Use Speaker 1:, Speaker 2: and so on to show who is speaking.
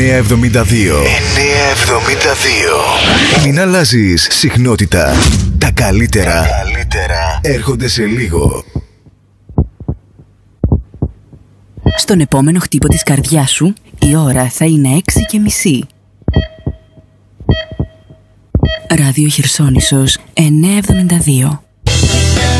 Speaker 1: 972. Μην αλλάζεις συχνότητα. Τα καλύτερα έρχονται σε λίγο.
Speaker 2: Στον επόμενο χτύπο της καρδιάς σου η ώρα θα είναι 6:30. Ράδιο Χερσόνησος 972.